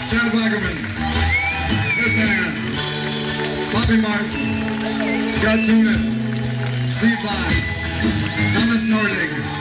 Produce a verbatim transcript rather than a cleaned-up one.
Chad Wackerman, Ed Mann, Bobby Martin, Scott Tunis, Steve Vai, Thomas Nordig.